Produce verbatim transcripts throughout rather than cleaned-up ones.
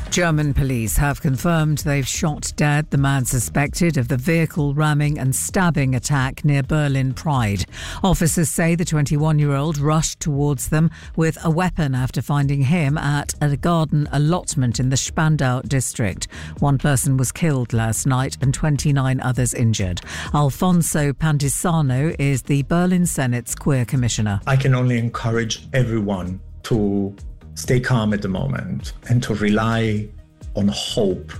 German police have confirmed they've shot dead the man suspected of the vehicle ramming and stabbing attack near Berlin Pride. Officers say the twenty-one-year-old rushed towards them with a weapon after finding him at a garden allotment in the Spandau district. One person was killed last night and twenty-nine others injured. Alfonso Pantisano is the Berlin Senate's queer commissioner. I can only encourage everyone to stay calm at the moment and to rely on hope.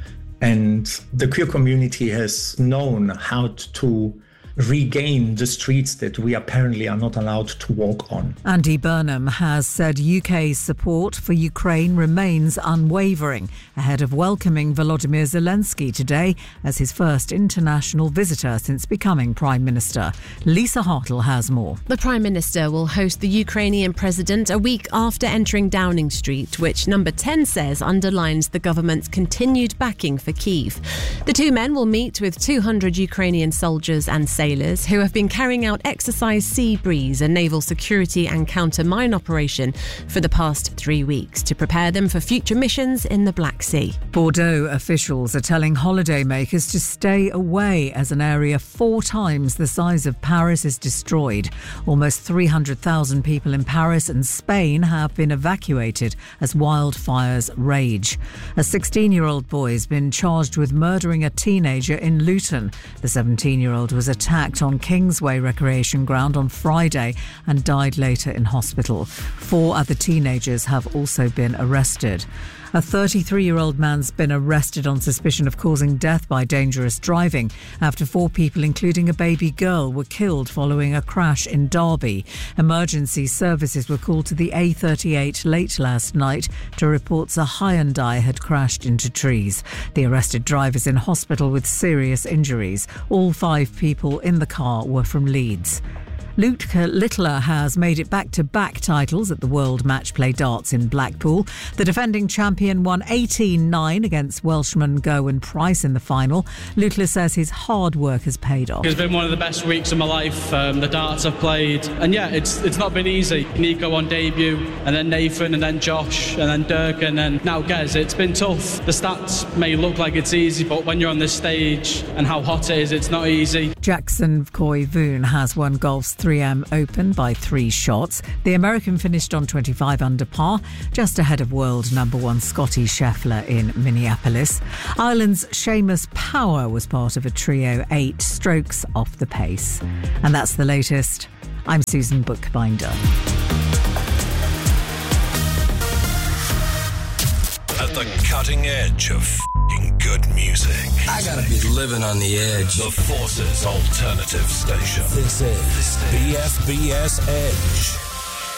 And the queer community has known how to regain the streets that we apparently are not allowed to walk on. Andy Burnham has said U K's support for Ukraine remains unwavering ahead of welcoming Volodymyr Zelensky today as his first international visitor since becoming Prime Minister. Lisa Hartle has more. The Prime Minister will host the Ukrainian president a week after entering Downing Street, which Number ten says underlines the government's continued backing for Kyiv. The two men will meet with two hundred Ukrainian soldiers and sailors who have been carrying out Exercise Sea Breeze, a naval security and counter-mine operation, for the past three weeks to prepare them for future missions in the Black Sea. Bordeaux officials are telling holidaymakers to stay away as an area four times the size of Paris is destroyed. Almost three hundred thousand people in Paris and Spain have been evacuated as wildfires rage. A sixteen-year-old boy has been charged with murdering a teenager in Luton. The seventeen-year-old was attacked on Kingsway Recreation Ground on Friday and died later in hospital. Four other teenagers have also been arrested. A thirty-three-year-old man's been arrested on suspicion of causing death by dangerous driving after four people, including a baby girl, were killed following a crash in Derby. Emergency services were called to the A thirty-eight late last night to reports a Hyundai had crashed into trees. The arrested driver's in hospital with serious injuries. All five people in the car were from Leeds. Luke Littler has made it back-to-back titles at the World Match Play Darts in Blackpool. The defending champion won eighteen nine against Welshman Gerwyn Price in the final. Littler says his hard work has paid off. It's been one of the best weeks of my life. Um, the darts I've played, and yeah, it's it's not been easy. Nico on debut, and then Nathan, and then Josh, and then Dirk, and then now Gez. It's been tough. The stats may look like it's easy, but when you're on this stage and how hot it is, it's not easy. Jackson Coy-Voon has won golf's three M Open by three shots. The American finished on twenty-five under par, just ahead of world number one Scotty Scheffler in Minneapolis. Ireland's Seamus Power was part of a trio eight strokes off the pace. And that's the latest. I'm Susan Bookbinder. At the cutting edge of f***ing good music. I gotta be living on the edge. The Forces Alternative Station. This is B F B S Edge.